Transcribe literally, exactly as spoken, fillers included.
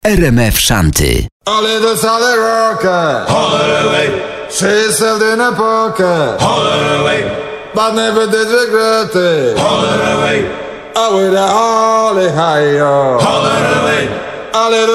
R M F Shanty. Alle the solid rocker, Holler away, she sailed in a poker, holler away, but never did regret it. holler away, Oh, with a holly high, holler away. alle